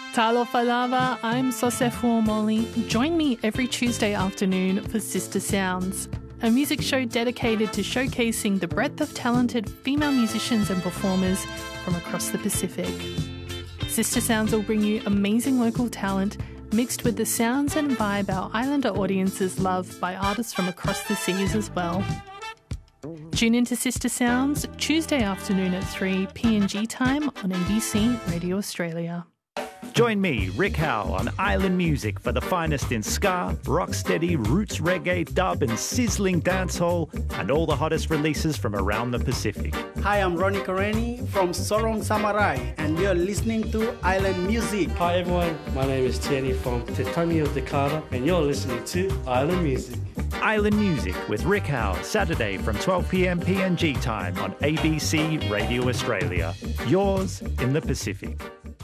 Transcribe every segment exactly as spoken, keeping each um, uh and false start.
Talofa lava, I'm Sosefo Molly. Join me every Tuesday afternoon for Sister Sounds, a music show dedicated to showcasing the breadth of talented female musicians and performers from across the Pacific. Sister Sounds will bring you amazing local talent mixed with the sounds and vibe our islander audiences love by artists from across the seas as well. Tune into Sister Sounds Tuesday afternoon at three P N G time on A B C Radio Australia. Join me, Rick Howe, on Island Music for the finest in ska, rocksteady, roots reggae, dub and sizzling dancehall and all the hottest releases from around the Pacific. Hi, I'm Ronnie Kareni from Sorong Samarai and you're listening to Island Music. Hi everyone, my name is Tierney from Te Tangi of Dakota and you're listening to Island Music. Island Music with Rick Howe, Saturday from twelve p m P N G time on A B C Radio Australia. Yours in the Pacific.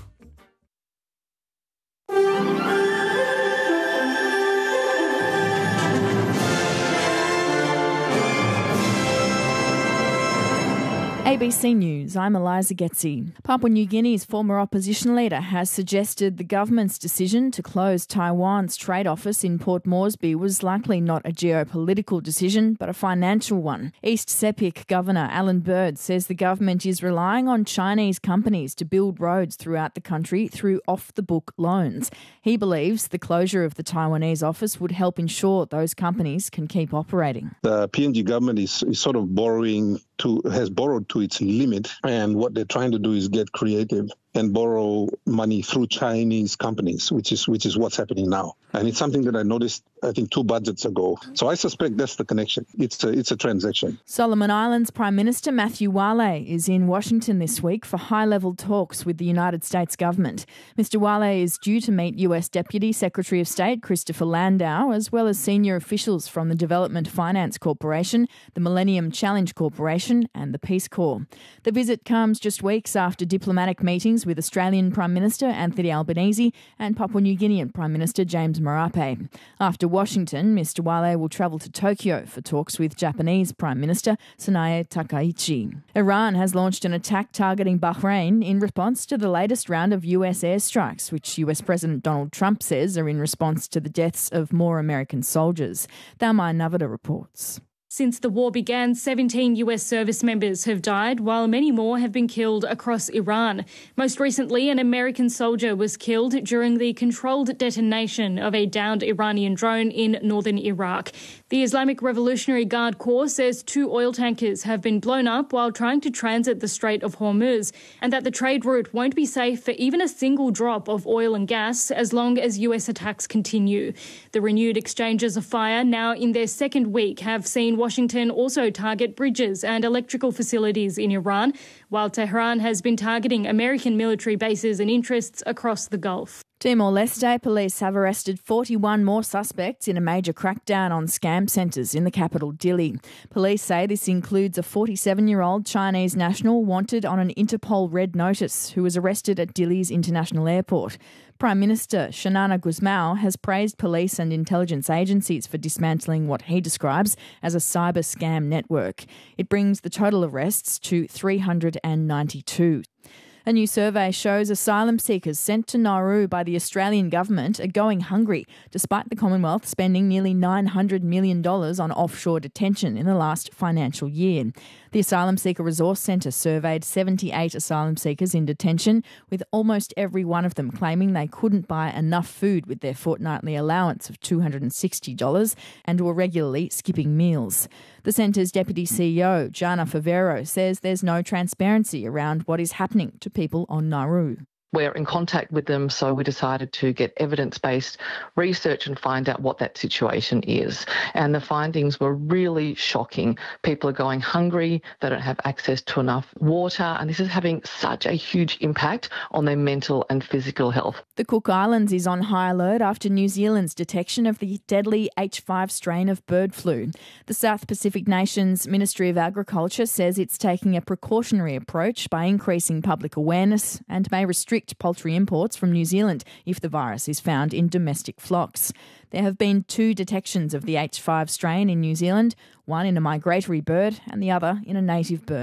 A B C News, I'm Eliza Getzi. Papua New Guinea's former opposition leader has suggested the government's decision to close Taiwan's trade office in Port Moresby was likely not a geopolitical decision, but a financial one. East Sepik Governor Alan Bird says the government is relying on Chinese companies to build roads throughout the country through off-the-book loans. He believes the closure of the Taiwanese office would help ensure those companies can keep operating. The P N G government is, is sort of borrowing to has borrowed to its limit, and what they're trying to do is get creative and borrow money through Chinese companies, which is which is what's happening now. And it's something that I noticed, I think, two budgets ago. So I suspect that's the connection. It's a, it's a transaction. Solomon Islands Prime Minister Matthew Wale is in Washington this week for high-level talks with the United States government. Mister Wale is due to meet U S Deputy Secretary of State Christopher Landau, as well as senior officials from the Development Finance Corporation, the Millennium Challenge Corporation and the Peace Corps. The visit comes just weeks after diplomatic meetings with Australian Prime Minister Anthony Albanese and Papua New Guinean Prime Minister James Marape. After Washington, Mister Wale will travel to Tokyo for talks with Japanese Prime Minister Sanae Takaichi. Iran has launched an attack targeting Bahrain in response to the latest round of U S airstrikes, which U S President Donald Trump says are in response to the deaths of more American soldiers. Thalmai Navada reports. Since the war began, seventeen U S service members have died, while many more have been killed across Iran. Most recently, an American soldier was killed during the controlled detonation of a downed Iranian drone in northern Iraq. The Islamic Revolutionary Guard Corps says two oil tankers have been blown up while trying to transit the Strait of Hormuz, and that the trade route won't be safe for even a single drop of oil and gas as long as U S attacks continue. The renewed exchanges of fire, now in their second week, have seen Washington also target bridges and electrical facilities in Iran, while Tehran has been targeting American military bases and interests across the Gulf. Timor-Leste police have arrested forty-one more suspects in a major crackdown on scam centres in the capital, Dili. Police say this includes a forty-seven-year-old Chinese national wanted on an Interpol red notice who was arrested at Dili's international airport. Prime Minister Xanana Gusmao has praised police and intelligence agencies for dismantling what he describes as a cyber scam network. It brings the total arrests to three hundred ninety-two. A new survey shows asylum seekers sent to Nauru by the Australian government are going hungry, despite the Commonwealth spending nearly nine hundred million dollars on offshore detention in the last financial year. The Asylum Seeker Resource Centre surveyed seventy-eight asylum seekers in detention, with almost every one of them claiming they couldn't buy enough food with their fortnightly allowance of two hundred sixty dollars and were regularly skipping meals. The centre's Deputy C E O, Jana Favero, says there's no transparency around what is happening to people on Nauru. We're in contact with them, so we decided to get evidence-based research and find out what that situation is. And the findings were really shocking. People are going hungry, they don't have access to enough water, and this is having such a huge impact on their mental and physical health. The Cook Islands is on high alert after New Zealand's detection of the deadly H five strain of bird flu. The South Pacific nation's Ministry of Agriculture says it's taking a precautionary approach by increasing public awareness and may restrict poultry imports from New Zealand if the virus is found in domestic flocks. There have been two detections of the H five strain in New Zealand, one in a migratory bird and the other in a native bird.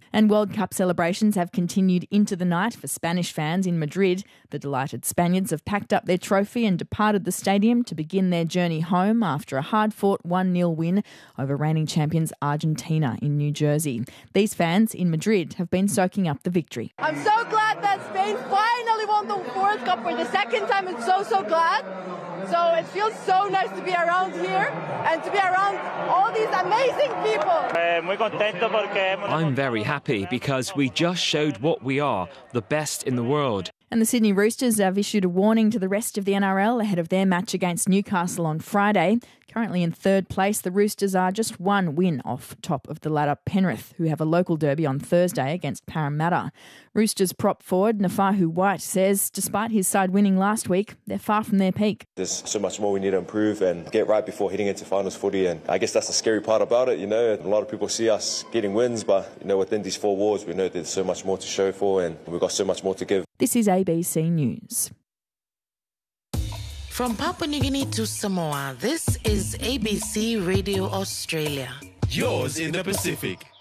And World Cup celebrations have continued into the night for Spanish fans in Madrid. The delighted Spaniards have packed up their trophy and departed the stadium to begin their journey home after a hard-fought one nil win over reigning champions Argentina in New Jersey. These fans in Madrid have been soaking up the victory. I'm so glad that Spain finally won the World Cup for the second time. I'm so, so glad. So it feels so nice to be around here and to be around all these amazing people. I'm very happy because we just showed what we are, the best in the world. And the Sydney Roosters have issued a warning to the rest of the N R L ahead of their match against Newcastle on Friday. Currently in third place, the Roosters are just one win off top of the ladder Penrith, who have a local derby on Thursday against Parramatta. Roosters prop forward Nafahu White says despite his side winning last week, they're far from their peak. There's so much more we need to improve and get right before heading into finals footy, and I guess that's the scary part about it. You know, a lot of people see us getting wins, but you know, within these four walls, we know there's so much more to show for and we've got so much more to give. This is A B C News. From Papua New Guinea to Samoa, this is A B C Radio Australia. Yours in the Pacific.